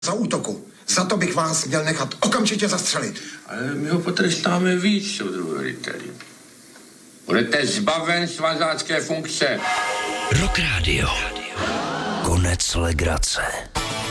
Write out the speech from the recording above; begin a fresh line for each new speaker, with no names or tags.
za útoku. Za to bych vás měl nechat okamžitě zastřelit.
Ale my ho potrestáme víc, soudruhu Ritteri. Budete zbaven svazácké funkce.
Rock Radio. Konec legrace.